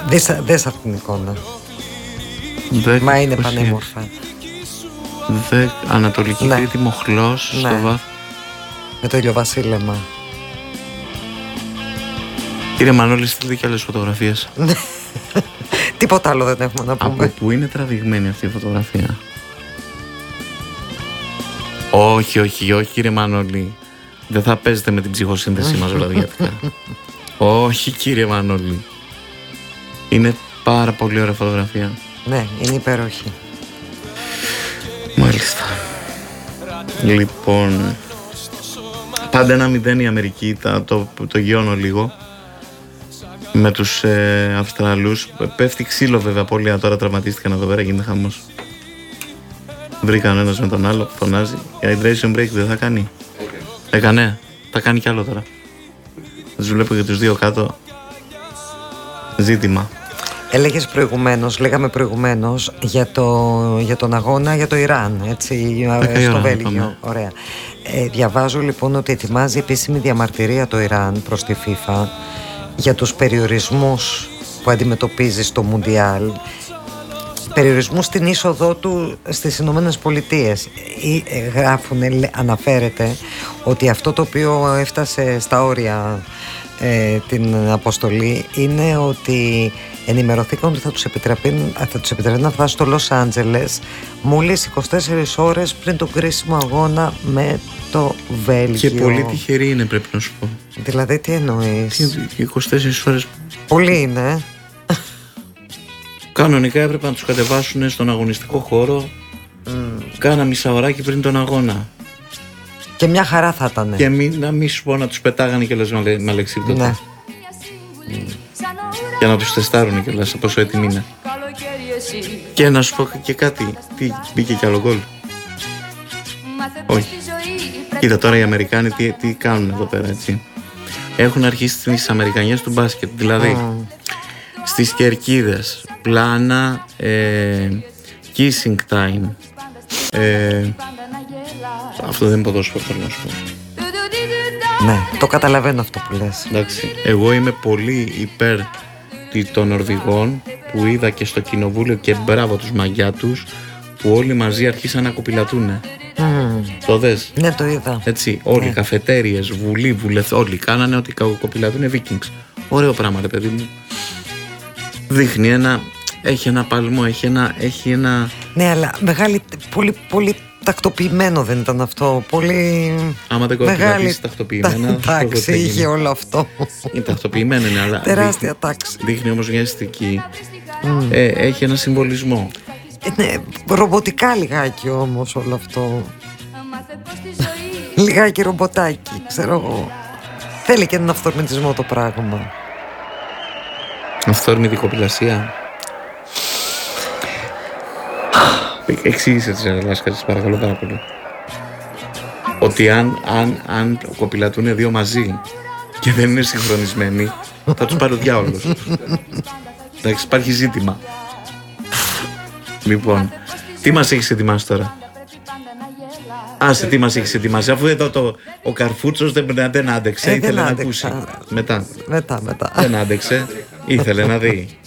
Δες αυτήν την εικόνα. Μα είναι πανέμορφα. Ανατολική Κρήτη, Μοχλός, ναι. Στο βάθος. Με το ηλιοβασίλεμα. Κύριε Μανώλη, στείλτε και άλλες φωτογραφίες. Τίποτα άλλο δεν έχουμε να πούμε. Από πού είναι τραβηγμένη αυτή η φωτογραφία? Όχι κύριε Μανώλη. Δεν θα παίζετε με την ψυχοσύνθεσή μας βραδιάτικα. Όχι κύριε Μανώλη. Είναι πάρα πολύ ωραία φωτογραφία. Ναι, είναι υπέροχη. Μάλιστα. Λοιπόν, πάντα 1-0 η Αμερική. Το γιώνω λίγο με τους Αυστραλούς. Πέφτει ξύλο βέβαια πολύ. Τώρα τραυματίστηκαν εδώ πέρα, γίνεται χαμός. Βρήκαν ένας με τον άλλο, φωνάζει. Hydration break δεν θα κάνει? Έκανε. Θα κάνει κι άλλο τώρα. Τους βλέπω και τους δύο κάτω. Ζήτημα. Λέγαμε προηγουμένως για τον αγώνα για το Ιράν, έτσι, στο Βέλγιο. Ωραία. Διαβάζω λοιπόν ότι ετοιμάζει επίσημη διαμαρτυρία το Ιράν προς τη FIFA για τους περιορισμούς που αντιμετωπίζει στο Μουντιάλ, περιορισμούς στην είσοδό του στις Ηνωμένες Πολιτείες. Αναφέρεται ότι αυτό το οποίο έφτασε στα όρια την αποστολή είναι ότι ενημερωθήκαν ότι θα τους επιτρέπει να φτάσει στο Λος Άντζελες μόλις 24 ώρες πριν τον κρίσιμο αγώνα με το Βέλγιο. Και πολύ τυχερή είναι, πρέπει να σου πω. Δηλαδή τι εννοείς? 24 ώρες. Πολύ είναι. Κανονικά έπρεπε να τους κατεβάσουν στον αγωνιστικό χώρο κάνα μισάωράκι πριν τον αγώνα. Και μια χαρά θα ήταν. Και να μην σου πω να τους πετάγανε κιόλας με αλεξίπτωτα. Ναι. Για να τους τεστάρουν κιόλας πόσο έτοιμοι είναι. Και να σου πω και κάτι. Τι, μπήκε κι άλλο γκολ? Όχι. Κοίτα τώρα οι Αμερικάνοι τι κάνουν εδώ πέρα, έτσι. Έχουν αρχίσει τις Αμερικανιές του μπάσκετ. Δηλαδή στις κερκίδες, πλάνα, kissing time. Αυτό δεν είναι ποδόσφαιρο, θέλω να σου πω. Ναι, το καταλαβαίνω αυτό που λες. Εντάξει, εγώ είμαι πολύ υπέρ των Νορβηγών που είδα και στο κοινοβούλιο, και μπράβο τους μαγιά τους, που όλοι μαζί αρχίσαν να κοπηλατούνε. Το δες? Ναι, το είδα. Έτσι, όλοι, καφετέριες, βουλή, όλοι κάνανε ότι κοπηλατούνε Vikings. Ωραίο πράγμα, ρε παιδί μου. Δείχνει έχει ένα παλμό, έχει ένα... Ναι, αλλά πολύ τακτοποιημένο δεν ήταν αυτό? Πολύ. Άμα δεν κοπηλατήσεις τακτοποιημένα. Εντάξει, είχε όλο αυτό. Είναι τακτοποιημένο, είναι, αλλά τεράστια τάξη. Δείχνει όμως μια αισθητική. Έχει ένα συμβολισμό. Ναι, ρομποτικά λιγάκι όμως όλο αυτό. Λιγάκι ρομποτάκι, ξέρω εγώ. Θέλει και έναν αυθορμητισμό το πράγμα. Αυθόρμητη κοπηλασία. Εξήγησε τις Λάσκαρες, παρακαλώ πάρα πολύ. Ότι αν κοπηλατούν δύο μαζί και δεν είναι συγχρονισμένοι, θα τους πάρει ο διάολος. Εντάξει, υπάρχει ζήτημα. Λοιπόν, τι μας έχεις ετοιμάσει τώρα? Άσε, τι μας έχεις ετοιμάσει? Αφού εδώ ο Καρφούτσος δεν άντεξε, ήθελε να ακούσει. Μετά. Δεν άντεξε, ήθελε να δει.